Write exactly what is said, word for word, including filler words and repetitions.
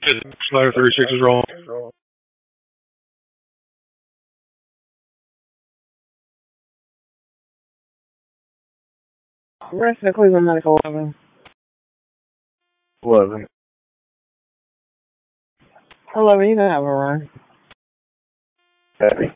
Slider thirty-six is wrong. Rest of Cleveland Medical eleven. eleven. eleven, you can have a run. Happy.